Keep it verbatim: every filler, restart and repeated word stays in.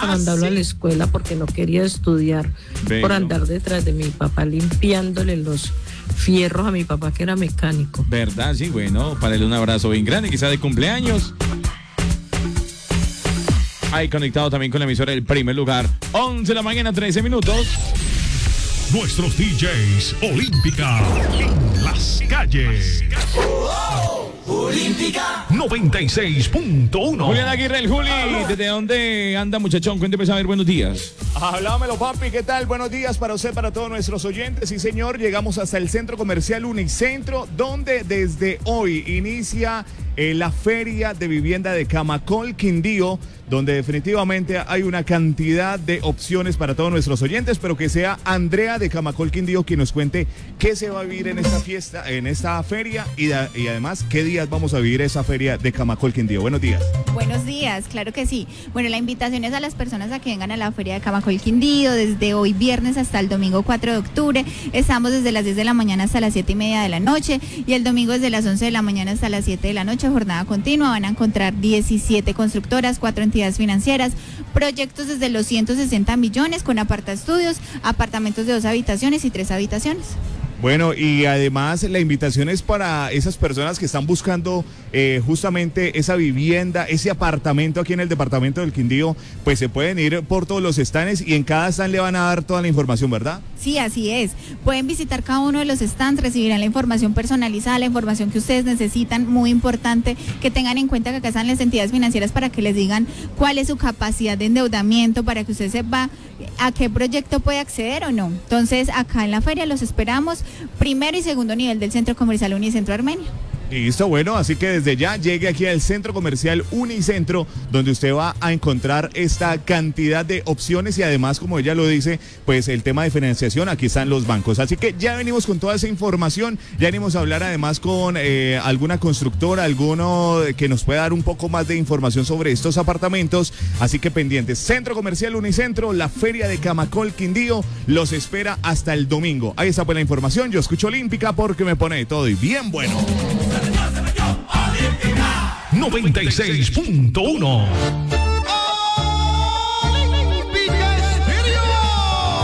para mandarlo ¿sí? a la escuela porque no quería estudiar. Vengo. Por andar detrás de mi papá limpiándole los fierros a mi papá que era mecánico. ¿Verdad? Sí, bueno, para él un abrazo bien grande, quizá de cumpleaños. Ahí conectado también con la emisora del primer lugar. once de la mañana, trece minutos. Nuestros D Js Olímpica en las calles. Oh, oh, Olímpica noventa y seis punto uno. Julián Aguirre, el Juli. ¿Desde dónde anda, muchachón? Cuénteme, a ver, buenos días. Hablámelo, papi, ¿qué tal? Buenos días para usted, para todos nuestros oyentes. Sí, señor, llegamos hasta el Centro Comercial Unicentro, donde desde hoy inicia eh, la Feria de Vivienda de Camacol, Quindío, donde definitivamente hay una cantidad de opciones para todos nuestros oyentes, pero que sea Andrea de Camacol, Quindío quien nos cuente qué se va a vivir en esta fiesta, en esta feria y, da, y además qué días vamos a vivir esa feria de Camacol, Quindío. Buenos días. Buenos días, claro que sí. Bueno, la invitación es a las personas a que vengan a la feria de Camacol, Quindío desde hoy viernes hasta el domingo cuatro de octubre. Estamos desde las diez de la mañana hasta las siete y media de la noche y el domingo desde las once de la mañana hasta las siete de la noche, jornada continua. Van a encontrar diecisiete constructoras, cuatro entidades financieras, proyectos desde los ciento sesenta millones con apartaestudios, apartamentos de dos habitaciones y tres habitaciones. Bueno, y además la invitación es para esas personas que están buscando eh, justamente esa vivienda, ese apartamento aquí en el departamento del Quindío, pues se pueden ir por todos los stands y en cada stand le van a dar toda la información, ¿verdad? Sí, así es. Pueden visitar cada uno de los stands, recibirán la información personalizada, la información que ustedes necesitan, muy importante que tengan en cuenta que acá están las entidades financieras para que les digan cuál es su capacidad de endeudamiento, para que usted sepa a qué proyecto puede acceder o no. Entonces, acá en la feria los esperamos, primero y segundo nivel del Centro Comercial Unicentro Armenia. Listo, bueno, así que desde ya llegue aquí al Centro Comercial Unicentro, donde usted va a encontrar esta cantidad de opciones y además, como ella lo dice, pues el tema de financiación, aquí están los bancos. Así que ya venimos con toda esa información, ya venimos a hablar además con eh, alguna constructora, alguno que nos pueda dar un poco más de información sobre estos apartamentos, así que pendientes. Centro Comercial Unicentro, la Feria de Camacol, Quindío, los espera hasta el domingo. Ahí está pues la información, yo escucho Olímpica porque me pone todo y bien bueno. noventa y seis punto uno.